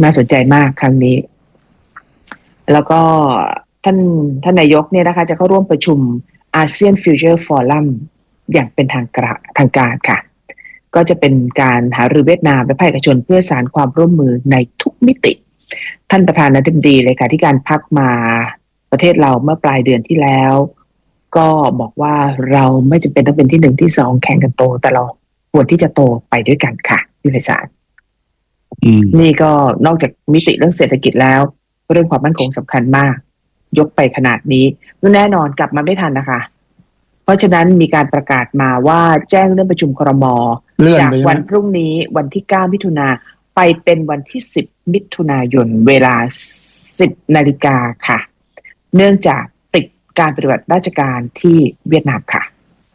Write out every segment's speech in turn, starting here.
น่าสนใจมากครั้งนี้แล้วก็ท่านนายกเนี่ยนะคะจะเข้าร่วมประชุมอาเซียนฟิวเจอร์ฟอรัมอย่างเป็นทางการค่ะก็จะเป็นการหารือเวียดนามและภาคเอกชนเพื่อสานความร่วมมือในทุกมิติท่านประธานาธิบดีเลยค่ะที่การพักมาประเทศเราเมื่อปลายเดือนที่แล้วก็บอกว่าเราไม่จำเป็นต้องเป็นที่1ที่2แข่งกันโตแต่เราควรที่จะโตไปด้วยกันค่ะพี่ไพศาลนี่ก็นอกจากมิติเรื่องเศรษฐกิจแล้วเรื่องความมั่นคงสำคัญมากยกไปขนาดนี้แน่นอนกลับมาไม่ทันนะคะเพราะฉะนั้นมีการประกาศมาว่าแจ้งเรื่องประชุมครม.จากวันพรุ่งนี้วันที่9มิถุนาไปเป็นวันที่10มิถุนายนเวลา10 นาฬิกาค่ะเนื่องจากติดการปฏิบัติราชการที่เวียดนามค่ะ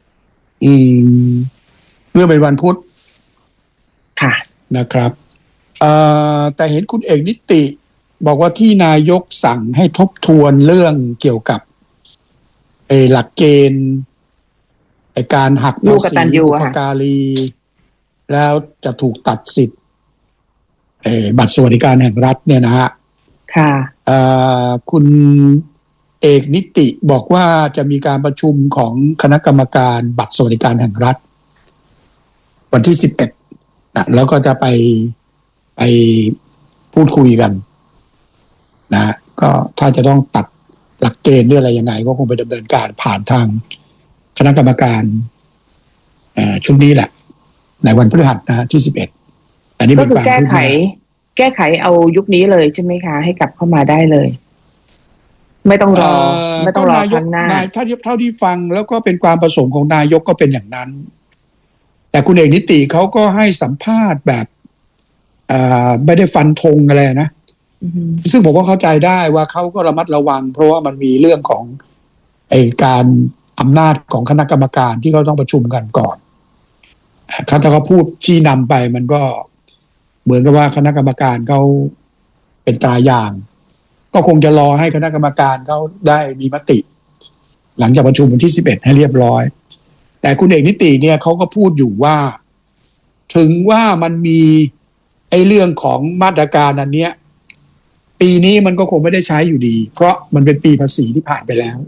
เมื่อเป็นวันพุธค่ะนะครับแต่เห็นคุณเอกนิติบอกว่าที่นายกสั่งให้ทบทวนเรื่องเกี่ยวกับหลักเกณฑ์การหักภาษีบุพการีแล้วจะถูกตัดสิทธิ์บัตรสวัสดิการแห่งรัฐเนี่ยนะฮะค่ะคุณเอกนิติบอกว่าจะมีการประชุมของคณะกรรมการบัตรสวัสดิการแห่งรัฐวันที่11นะแล้วก็จะไปพูดคุยกันนะก็ถ้าจะต้องตัดหลักเกณฑ์หรืออะไรยังไงก็คงไปดำเนินการผ่านทางคณะกรรมการชุดนี้แหละในวันพฤหัสนะที่11อันนี้เป็นการแก้ไขเอายุคนี้เลยใช่ไหมคะให้กลับเข้ามาได้เลยไม่ต้องรอครั้งหน้าถ้าเท่าที่ฟังแล้วก็เป็นความประสงค์ของนายกก็เป็นอย่างนั้นแต่คุณเอกนิติเขาก็ให้สัมภาษณ์แบบไม่ได้ฟันธงอะไรนะซึ่งผมก็เข้าใจได้ว่าเขาก็ระมัดระวังเพราะว่ามันมีเรื่องของการอำนาจของคณะกรรมการที่เขาต้องประชุมกันก่อนถ้าเขาพูดชี้นำไปมันก็เหมือนกับว่าคณะกรรมการเขาเป็นตราอย่างก็คงจะรอให้คณะกรรมการเขาได้มีมติหลังจากประชุมวันที่11ให้เรียบร้อยแต่คุณเอกนิติเนี่ยเขาก็พูดอยู่ว่าถึงว่ามันมีเรื่องของมาตรการอันเนี้ยปีนี้มันก็คงไม่ได้ใช้อยู่ดีเพราะมันเป็นปีภาษีที่ผ่านไปแล้ว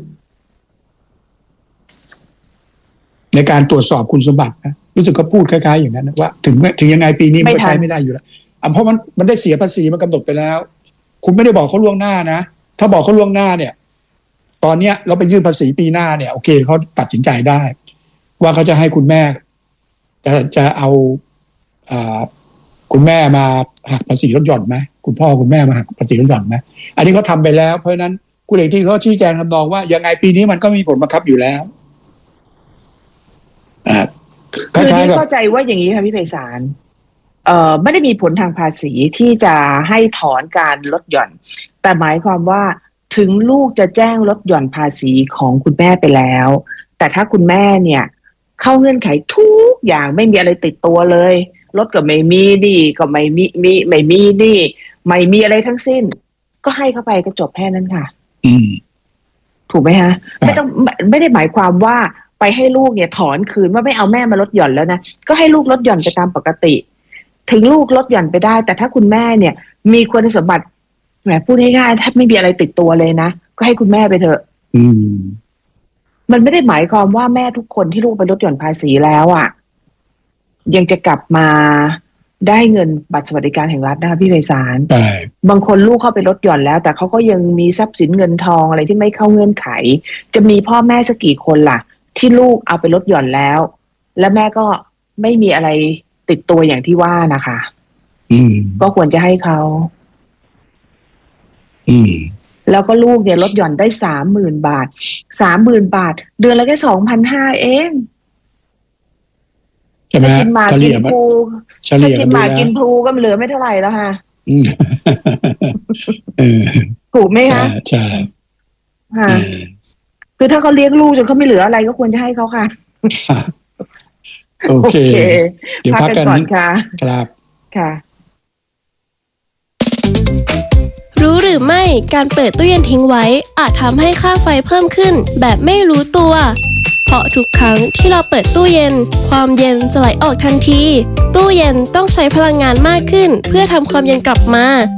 ในการตรวจสอบคุณสมบัตินะรู้สึกเขาพูดคล้ายๆอย่างนั้นนะว่าถึงยังไงปีนี้มันก็ใช้ไม่ได้อยู่แล้วเพราะมันได้เสียภาษีมันกำหนดไปแล้วคุณไม่ได้บอกเขาล่วงหน้านะถ้าบอกเขาล่วงหน้าเนี่ยตอนเนี้ยเราไปยื่นภาษีปีหน้าเนี่ยโอเคเขาตัดสินใจได้ว่าเขาจะให้คุณแม่จะเอาคุณแม่มาหักภาษีลดหย่อนไหมคุณพ่อคุณแม่มาหักภาษีลดหย่อนไหมอันนี้เขาทำไปแล้วเพราะฉะนั้นคุณเอกที่เขาชี้แจงทำนองว่ายังไงปีนี้มันก็มีผลบังคับอยู่แล้วคือที่เข้าใจว่าอย่างนี้ค่ะพี่ไพศาลไม่ได้มีผลทางภาษีที่จะให้ถอนการลดหย่อนแต่หมายความว่าถึงลูกจะแจ้งลดหย่อนภาษีของคุณแม่ไปแล้วแต่ถ้าคุณแม่เนี่ยเข้าเงื่อนไขทุกอย่างไม่มีอะไรติดตัวเลยรถก็ไม่มีดีก็ไม่มีนี่ไม่มีอะไรทั้งสิ้นก็ให้เข้าไปก็จบแค่นั้นค่ะถูกไหมฮะไม่ได้หมายความว่าไปให้ลูกเนี่ยถอนคืนว่าไม่เอาแม่มาลดหย่อนแล้วนะก็ให้ลูกลดหย่อนไปตามปกติถึงลูกลดหย่อนไปได้แต่ถ้าคุณแม่เนี่ยมีคุณสมบัติแหมพูดง่ายๆถ้าไม่มีอะไรติดตัวเลยนะก็ให้คุณแม่ไปเถอะมันไม่ได้หมายความว่าแม่ทุกคนที่ลูกไปลดหย่อนภาษีแล้วอ่ะยังจะกลับมาได้เงินบัตรสวัสดิการแห่งรัฐนะคะพี่ไพศาลบางคนลูกเข้าไปลดหย่อนแล้วแต่เขาก็ยังมีทรัพย์สินเงินทองอะไรที่ไม่เข้าเงื่อนไขจะมีพ่อแม่สักกี่คนล่ะที่ลูกเอาไปลดหย่อนแล้วและแม่ก็ไม่มีอะไรติดตัวอย่างที่ว่านะคะก็ควรจะให้เขาแล้วก็ลูกเนี่ยลดหย่อนได้30,000 บาท30,000 บาทเดือนละแค่ 2,500 เองใช่ไหมกินหมากกินพลูถ้ากินหมากกินพลูก็เหลือไม่เท่าไหร่แล้วค่ะถูกไหมคะใช่ค่ะคือถ้าเขาเลี้ยงลูกจนเขาไม่เหลืออะไรก็ควรจะให้เขาค่ะโอเคเดี๋ยวพักกันก่อนค่ะครับค่ะรู้หรือไม่การเปิดตู้เย็นทิ้งไว้อาจทำให้ค่าไฟเพิ่มขึ้นแบบไม่รู้ตัวเพราะทุกครั้งที่เราเปิดตู้เย็นความเย็นจะไหลออกทันทีตู้เย็นต้องใช้พลังงานมากขึ้นเพื่อทำความเย็นกลับมา